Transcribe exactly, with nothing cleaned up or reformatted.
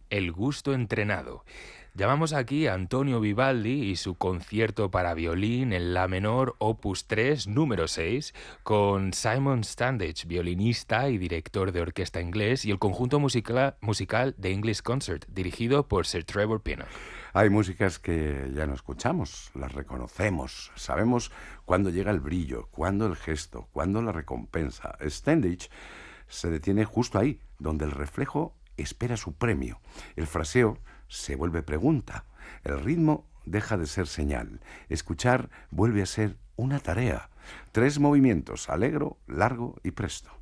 El gusto entrenado. Llamamos aquí a Antonio Vivaldi y su concierto para violín en la menor opus tres, número seis, con Simon Standage, violinista y director de orquesta inglés, y el conjunto musical, musical The English Concert, dirigido por Sir Trevor Pinnock. Hay músicas que ya no escuchamos, las reconocemos, sabemos cuándo llega el brillo, cuándo el gesto, cuándo la recompensa. Standage se detiene justo ahí, donde el reflejo espera su premio. El fraseo se vuelve pregunta. El ritmo deja de ser señal. Escuchar vuelve a ser una tarea. Tres movimientos, alegro, largo y presto.